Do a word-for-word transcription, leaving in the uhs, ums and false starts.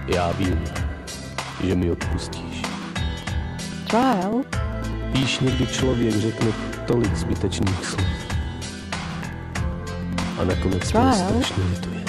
Já vím, že mi odpustíš. Trial? Víš, někdy člověk řekne tolik zbytečných slov. A nakonec mi strašně lituje.